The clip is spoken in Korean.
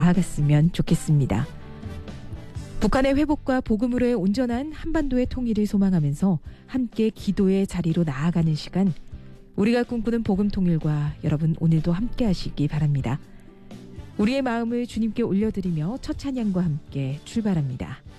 나아갔으면 좋겠습니다. 북한의 회복과 복음으로의 온전한 한반도의 통일을 소망하면서 함께 기도의 자리로 나아가는 시간, 우리가 꿈꾸는 복음 통일과 여러분 오늘도 함께 하시기 바랍니다. 우리의 마음을 주님께 올려드리며 첫 찬양과 함께 출발합니다.